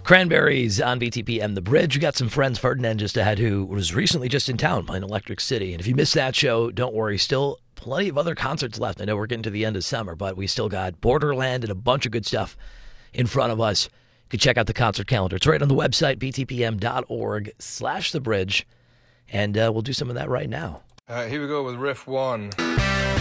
Cranberries on BTPM The Bridge. We got some friends, Ferdinand just ahead, who was recently just in town playing Electric City. And if you missed that show, don't worry. Still plenty of other concerts left. I know we're getting to the end of summer, but we still got Borderland and a bunch of good stuff in front of us. You can check out the concert calendar. It's right on the website, btpm.org/thebridge. And we'll do some of that right now. All right, here we go with riff 1.